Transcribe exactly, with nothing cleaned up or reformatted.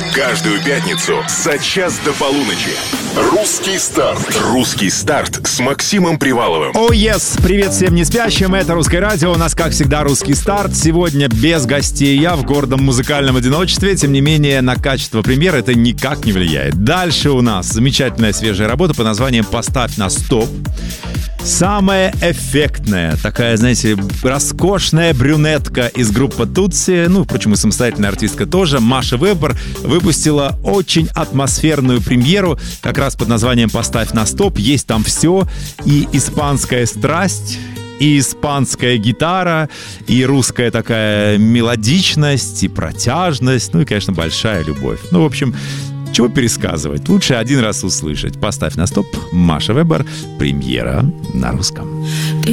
Каждую пятницу за час до полуночи. Русский старт. Русский старт с Максимом Приваловым. О, oh, yes! Привет всем неспящим. Это Русское радио. У нас, как всегда, Русский старт. Сегодня без гостей. Я в гордом музыкальном одиночестве. Тем не менее, на качество премьеры это никак не влияет. Дальше у нас замечательная свежая работа под названием «Поставь на стоп». Самая эффектная, такая, знаете, роскошная брюнетка из группы Тутси, ну, впрочем, и самостоятельная артистка тоже, Маша Вебер, выпустила очень атмосферную премьеру, как раз под названием «Поставь на стоп». Есть там все, и испанская страсть, и испанская гитара, и русская такая мелодичность, и протяжность, ну и, конечно, большая любовь. Ну, в общем, чего пересказывать? Лучше один раз услышать. «Поставь на стоп», Маша Вебер, премьера на русском.